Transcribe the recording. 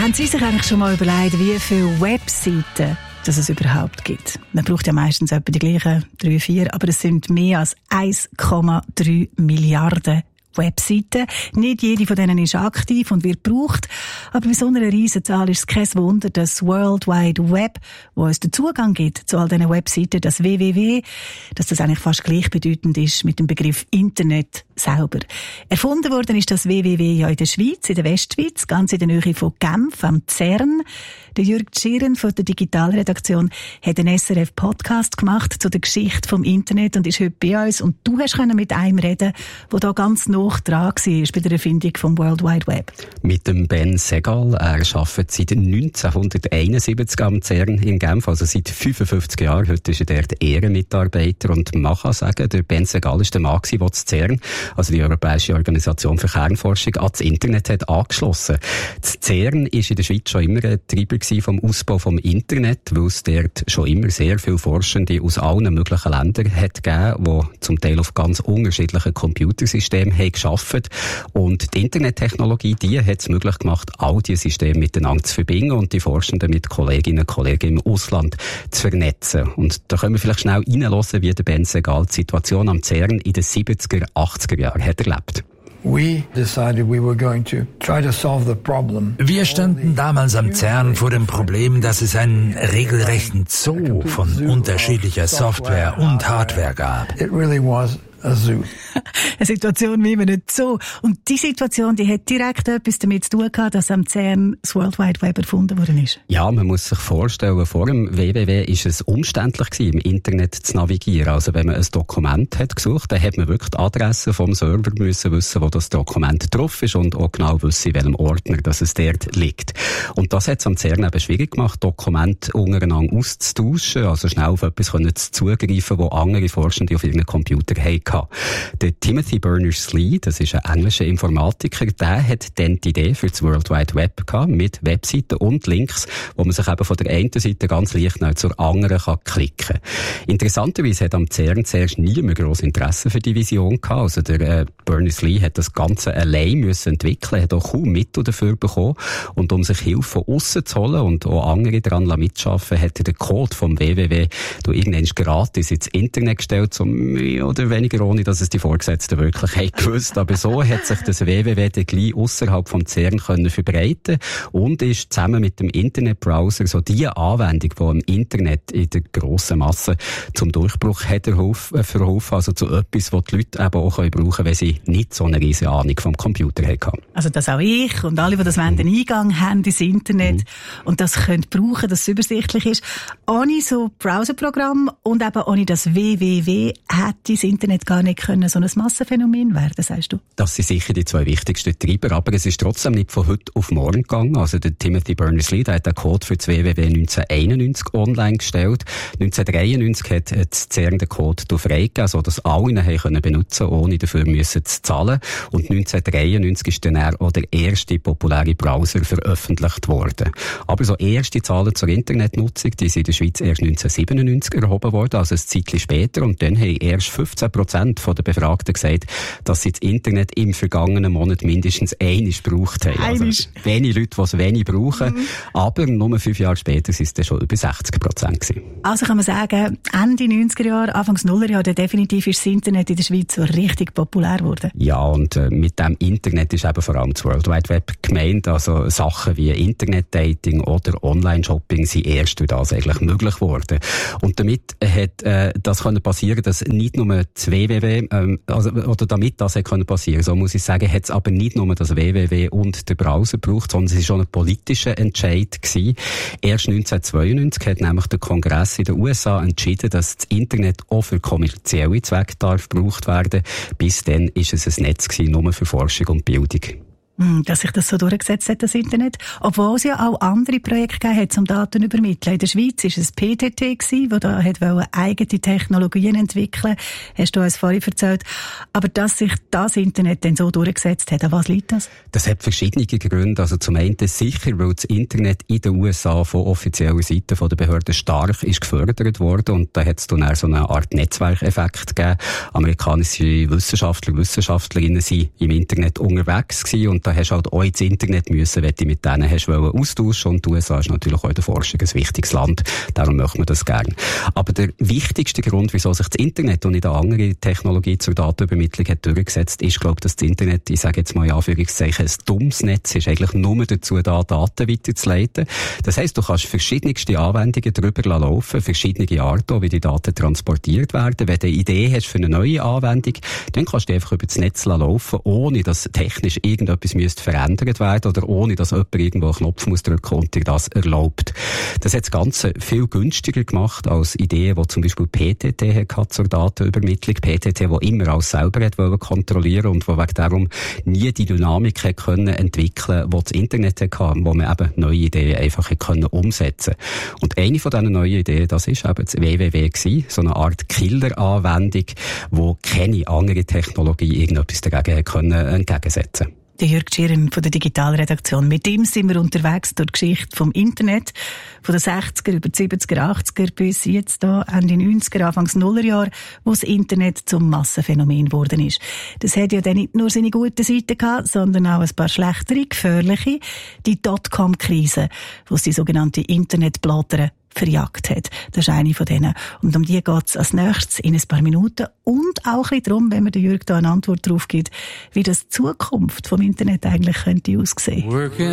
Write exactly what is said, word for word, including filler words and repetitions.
Haben Sie sich eigentlich schon mal überlegt, wie viele Webseiten dass es überhaupt gibt? Man braucht ja meistens etwa die gleichen drei, vier, aber es sind mehr als eins Komma drei Milliarden Webseiten. Nicht jede von denen ist aktiv und wird gebraucht. Aber bei so einer Riesenzahl ist es kein Wunder, dass das World Wide Web, wo es den Zugang gibt zu all diesen Webseiten, das W W W, dass das eigentlich fast gleichbedeutend ist mit dem Begriff Internet selber. Erfunden worden ist das W W W ja in der Schweiz, in der Westschweiz, ganz in der Nähe von Genf, am Zern. Der Jürg Tschiren von der Digitalredaktion hat einen S R F-Podcast gemacht zu der Geschichte vom Internet und ist heute bei uns. Und du hast mit einem reden, der da ganz nah dran war bei der Erfindung vom World Wide Web. Mit dem Ben Segal. Er arbeitet seit neunzehnhunderteinundsiebzig am CERN in Genf, also seit fünfundfünfzig Jahren. Heute ist er dort Ehrenmitarbeiter und man kann sagen, der Ben Segal ist der Mann, der das CERN, also die Europäische Organisation für Kernforschung, ans Internet hat angeschlossen. Das CERN ist in der Schweiz schon immer ein Treiber vom Ausbau vom Internet, weil es dort schon immer sehr viele Forschende aus allen möglichen Ländern hat gegeben, die zum Teil auf ganz unterschiedlichen Computersystemen haben gearbeitet. Und die Internettechnologie, die hat es möglich gemacht, all diese Systeme miteinander zu verbinden und die Forschenden mit Kolleginnen und Kollegen im Ausland zu vernetzen. Und da können wir vielleicht schnell reinhören, wie der Ben Segal die Situation am CERN in den siebziger, achtziger Jahren hat erlebt. Wir standen damals am CERN vor dem Problem, dass es einen regelrechten Zoo von unterschiedlicher Software und Hardware gab. Eine Situation wie man nicht so. Und die Situation, die hat direkt etwas damit zu tun gehabt, dass am CERN das World Wide Web erfunden worden ist. Ja, man muss sich vorstellen, vor dem W W W ist es umständlich gewesen, im Internet zu navigieren. Also wenn man ein Dokument hat gesucht, dann hat man wirklich die Adresse vom Server müssen wissen, wo das Dokument drauf ist und auch genau wissen, in welchem Ordner dass es dort liegt. Und das hat es am CERN eben schwierig gemacht, Dokumente untereinander auszutauschen, also schnell auf etwas zugreifen, wo andere Forschende auf ihren Computer hatten. Der Timothy Berners-Lee, das ist ein englischer Informatiker, der hat dann die Idee für das World Wide Web gehabt, mit Webseiten und Links, wo man sich eben von der einen Seite ganz leicht zur anderen kann klicken. Interessanterweise hat am CERN zuerst niemand grosses Interesse für die Vision gehabt. Also der äh, Berners-Lee hat das Ganze allein müssen entwickeln, hat auch kaum Mittel dafür bekommen. Und um sich Hilfe von aussen zu holen und auch andere daran mitzuschaffen, hat er den Code vom W W W irgendwann gratis ins Internet gestellt, so mehr oder weniger ohne, dass es die Vorgesetzten wirklich haben gewusst. Aber so hat sich das W W W dann gleich ausserhalb vom CERN können verbreiten und ist zusammen mit dem Internetbrowser so die Anwendung, die im Internet in der grossen Masse zum Durchbruch hat verholfen, also zu etwas, was die Leute eben auch brauchen können, wenn sie nicht so eine riesige Ahnung vom Computer haben. Also dass auch ich und alle, die das wollen, den Eingang haben ins Internet mhm. und das können brauchen, dass es übersichtlich ist. Ohne so Browserprogramm und eben ohne das W W W hätte das Internet gar nicht können so ein Massenphänomen werden, sagst du? Das sind sicher die zwei wichtigsten Treiber, aber es ist trotzdem nicht von heute auf morgen gegangen. Also der Timothy Berners-Lee, der hat den Code für das W W W neunzehnhunderteinundneunzig online gestellt. neunzehnhundertdreiundneunzig hat das CERN den Code freigegeben, sodass alle ihn haben benutzen können, ohne dafür müssen zu zahlen. Und neunzehnhundertdreiundneunzig ist dann auch der erste populäre Browser veröffentlicht worden. Aber so erste Zahlen zur Internetnutzung, die sind in der Schweiz erst neunzehnhundertsiebenundneunzig erhoben worden, also ein Zeitchen später. Und dann haben erst fünfzehn Prozent von der Befragten gesagt, dass sie das Internet im vergangenen Monat mindestens einmal gebraucht haben. Also wenige Leute, die es wenig brauchen. Mhm. Aber nur fünf Jahre später sind es dann schon über sechzig Prozent gewesen. Also kann man sagen, Ende neunziger Jahre, Anfangs Nullerjahre, definitiv ist das Internet in der Schweiz so richtig populär geworden. Ja, und äh, mit dem Internet ist eben vor allem das World Wide Web gemeint. Also Sachen wie Internetdating oder Online-Shopping sind erst durch das eigentlich möglich geworden. Und damit hat äh, das können passieren, dass nicht nur das W W W, ähm, also, oder damit das hat können passieren, so muss ich sagen, hat es aber nicht nur das W W W und der Browser gebraucht, sondern es war schon ein politischer Entscheid gewesen. Erst neunzehnhundertzweiundneunzig hat nämlich der Kongress in den U S A entschieden, dass das Internet auch für kommerzielle Zwecke darf gebraucht werden. Bis dann ist es ein Netz gewesen, nur für Forschung und Bildung. Dass sich das so durchgesetzt hat, das Internet. Obwohl es ja auch andere Projekte gegeben hat, um Daten zu übermitteln. In der Schweiz war es P T T, das da eigene Technologien entwickeln. Hast du uns vorhin erzählt. Aber dass sich das Internet dann so durchgesetzt hat, an was liegt das? Das hat verschiedene Gründe. Also zum einen sicher, weil das Internet in den U S A von offizieller Seite von der Behörden stark ist gefördert worden. Und da hat es dann auch so eine Art Netzwerkeffekt gegeben. Amerikanische Wissenschaftler und Wissenschaftlerinnen sind im Internet unterwegs gewesen und und da hast du halt auch ins Internet müssen, wenn du mit denen hast wollen austauschen. Und die U S A ist natürlich auch in der Forschung ein wichtiges Land. Darum möchten wir das gerne. Aber der wichtigste Grund, wieso sich das Internet und nicht eine andere Technologie zur Datenübermittlung hat durchgesetzt, ist, glaube ich, dass das Internet, ich sage jetzt mal in Anführungszeichen, ein dummes Netz ist, eigentlich nur dazu da, Daten weiterzuleiten. Das heisst, du kannst verschiedenste Anwendungen drüber laufen, verschiedene Arten, wie die Daten transportiert werden. Wenn du eine Idee hast für eine neue Anwendung, dann kannst du einfach über das Netz laufen, ohne dass technisch irgendetwas müsste verändert werden oder ohne dass jemand irgendwo einen Knopf muss drücken und dir das erlaubt. Das hat das Ganze viel günstiger gemacht als Ideen, die zum Beispiel P T T hatte zur Datenübermittlung. P T T, die immer alles selber hat wollen kontrollieren und wo wegen darum nie die Dynamik hat können entwickeln, die das Internet hatte, wo man eben neue Ideen einfach hat können umsetzen. Und eine von diesen neuen Ideen, das ist eben das W W W gewesen, so eine Art Killer-Anwendung, wo keine andere Technologie irgendetwas dagegen hat können entgegensetzen. Der Jürg Schirren von der Digitalredaktion. Mit ihm sind wir unterwegs durch die Geschichte vom Internet, von den sechziger über die siebziger, achtziger bis jetzt da Ende neunziger, Anfangs Nullerjahre, wo das Internet zum Massenphänomen geworden ist. Das hat ja dann nicht nur seine guten Seiten gehabt, sondern auch ein paar schlechtere, gefährliche. Die Dotcom-Krise, wo es die sogenannte Internetplattern verjagt hat. Das ist eine von denen. Und um die geht es als nächstes in ein paar Minuten. Und auch ein bisschen darum, wenn mir der Jürg da eine Antwort drauf gibt, wie das die Zukunft vom Internet eigentlich könnte aussehen.